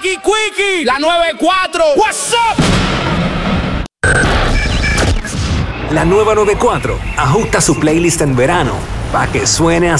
Quickie, Quickie, la 94. What's up? La nueva 94 ajusta su playlist en verano para que suene así.